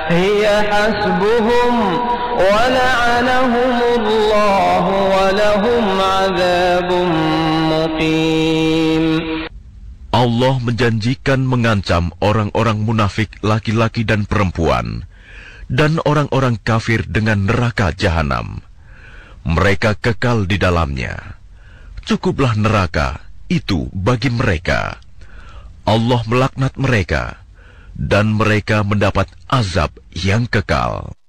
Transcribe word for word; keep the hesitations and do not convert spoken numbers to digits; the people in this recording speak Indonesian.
hiya hasbuhum wa la'anahumullahu wa lahum 'adzabun muqim. Allah menjanjikan mengancam orang-orang munafik laki-laki dan perempuan, dan orang-orang kafir dengan neraka jahanam. Mereka kekal di dalamnya. Cukuplah neraka itu bagi mereka. Allah melaknat mereka, dan mereka mendapat azab yang kekal.